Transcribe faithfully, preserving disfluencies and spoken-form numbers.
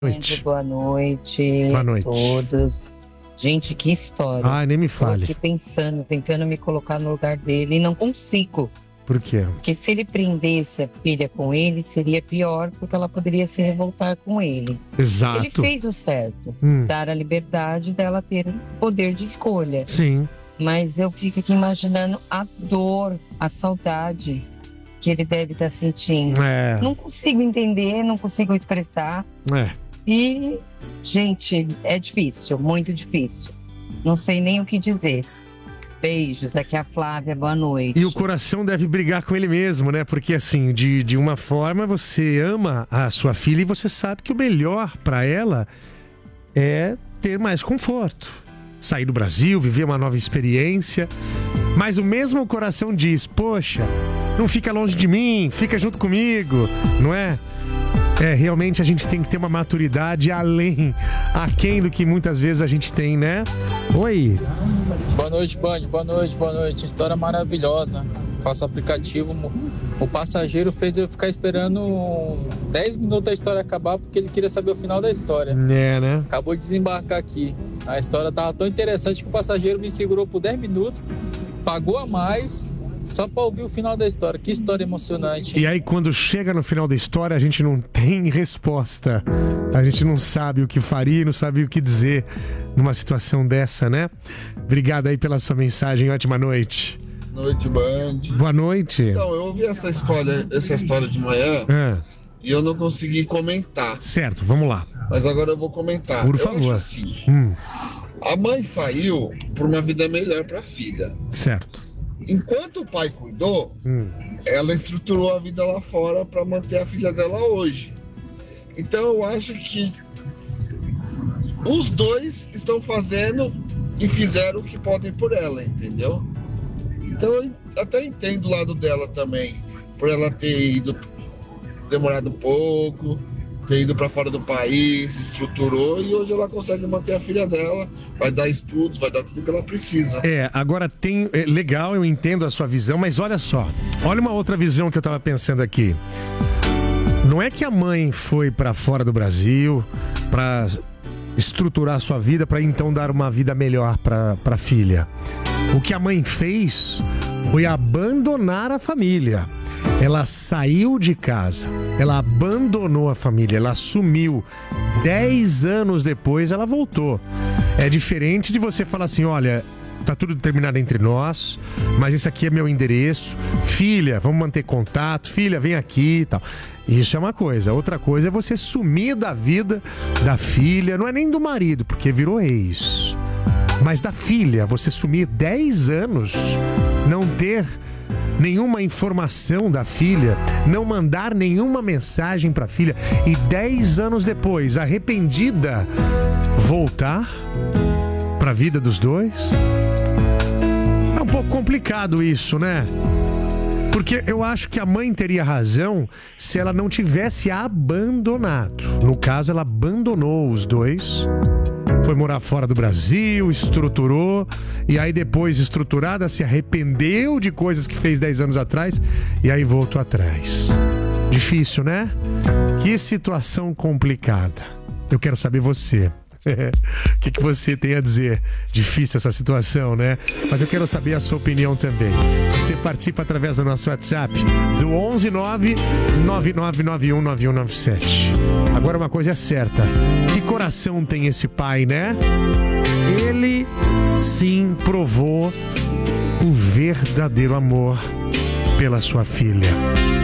Noite. Boa noite. Boa noite. A todos. Gente, que história. Ai, nem me Tô fale. aqui pensando, tentando me colocar no lugar dele e não consigo. Por quê? Porque se ele prendesse a filha com ele, seria pior, porque ela poderia se revoltar com ele. Exato. Ele fez o certo, Hum. dar a liberdade dela ter poder de escolha. Sim. Mas eu fico aqui imaginando a dor, a saudade que ele deve estar sentindo. É. Não consigo entender, não consigo expressar. É. E, gente, é difícil, muito difícil. Não sei nem o que dizer. Beijos, aqui é a Flávia, boa noite. E o coração deve brigar com ele mesmo, né? Porque assim, de, de uma forma você ama a sua filha e você sabe que o melhor pra ela é ter mais conforto. Sair do Brasil, viver uma nova experiência. Mas o mesmo coração diz, poxa, não fica longe de mim, fica junto comigo, não é? É, realmente a gente tem que ter uma maturidade além, aquém do que muitas vezes a gente tem, né? Oi. Boa noite, Band. Boa noite, boa noite. História maravilhosa. Faço aplicativo. O passageiro fez eu ficar esperando dez minutos da história acabar porque ele queria saber o final da história. É, né? Acabou de desembarcar aqui. A história tava tão interessante que o passageiro me segurou por dez minutos, pagou a mais, só para ouvir o final da história. Que história emocionante. E aí quando chega no final da história a gente não tem resposta. A gente não sabe o que faria, não sabe o que dizer numa situação dessa, né? Obrigado aí pela sua mensagem, ótima noite. Noite, Band. Boa noite. Então, eu ouvi essa história, essa história de manhã Ah, e eu não consegui comentar. certo, vamos lá. Mas agora eu vou comentar. Por Eu favor. acho assim, Hum, a mãe saiu por uma vida melhor para a filha. certo. Enquanto o pai cuidou, Hum, ela estruturou a vida lá fora para manter a filha dela hoje. Então eu acho que os dois estão fazendo e fizeram o que podem por ela, entendeu? Então eu até entendo o lado dela também, por ela ter ido demorado um pouco, ter ido para fora do país, se estruturou e hoje ela consegue manter a filha dela, vai dar estudos, vai dar tudo que ela precisa. É, agora tem... É, legal, eu entendo a sua visão, mas olha só. Olha uma outra visão que eu tava pensando aqui. Não é que a mãe foi pra fora do Brasil pra estruturar a sua vida pra então dar uma vida melhor pra, pra filha. O que a mãe fez foi abandonar a família. Ela saiu de casa, ela abandonou a família, ela sumiu. Dez anos depois ela voltou. É diferente de você falar assim, olha, tá tudo determinado entre nós, mas esse aqui é meu endereço. Filha, vamos manter contato. Filha, vem aqui e tal. Isso é uma coisa. Outra coisa é você sumir da vida da filha. Não é nem do marido, porque virou ex. Mas da filha, você sumir dez anos, não ter nenhuma informação da filha, não mandar nenhuma mensagem pra filha e dez anos depois, arrependida, voltar pra vida dos dois? É um pouco complicado isso, né? Porque eu acho que a mãe teria razão se ela não tivesse abandonado. No caso, ela abandonou os dois, foi morar fora do Brasil, estruturou, e aí depois, estruturada, se arrependeu de coisas que fez dez anos atrás, e aí voltou atrás. Difícil, né? Que situação complicada. Eu quero saber você. O que, que você tem a dizer? Difícil essa situação, né? Mas eu quero saber a sua opinião também. Você participa através do nosso WhatsApp do onze nove nove nove nove um nove um nove sete. Agora uma coisa é certa, que coração tem esse pai, né? Ele sim provou o verdadeiro amor pela sua filha.